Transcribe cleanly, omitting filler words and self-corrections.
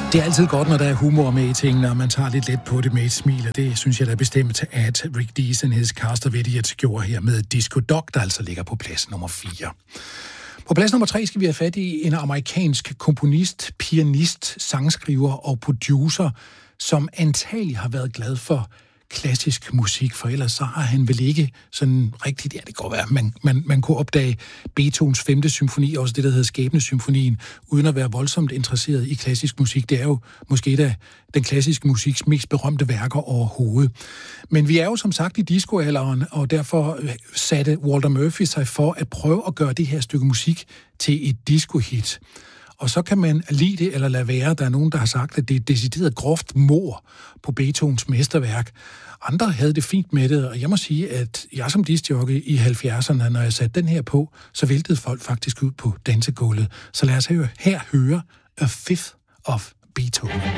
Det er altid godt, når der er humor med i tingene, og man tager lidt let på det med et smil, og det synes jeg da bestemt, at Rick Dees and his Cast of Idiots gjorde her med Disco Dog, der altså ligger på plads nummer 4. På plads nummer 3 skal vi have fat i en amerikansk komponist, pianist, sangskriver og producer, som antagelig har været glad for klassisk musik, for ellers så har han vel ikke sådan rigtigt, ja det kan godt være, man kunne opdage Beethovens 5. symfoni, også det der hedder Skæbnesymfonien, uden at være voldsomt interesseret i klassisk musik. Det er jo måske et af den klassiske musiks mest berømte værker overhovedet. Men vi er jo som sagt i discoalderen, og derfor satte Walter Murphy sig for at prøve at gøre det her stykke musik til et disco-hit. Og så kan man lide det eller lade være. Der er nogen, der har sagt, at det er et decideret groft mord på Beethovens mesterværk. Andre havde det fint med det, og jeg må sige, at jeg som discjockey i 70'erne, når jeg satte den her på, så væltede folk faktisk ud på dansegulvet. Så lad os her høre A Fifth of Beethoven.